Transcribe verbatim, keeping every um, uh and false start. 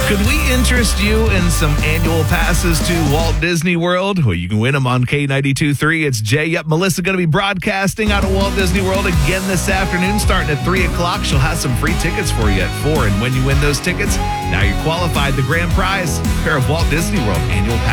Could we interest you in some annual passes to Walt Disney World? Well, you can win them on K ninety-two point three. It's Jay. Yep, Melissa going to be broadcasting out of Walt Disney World again this afternoon, starting at three o'clock. She'll have some free tickets for you at four. And when you win those tickets, now you're qualified. The grand prize, a pair of Walt Disney World annual passes.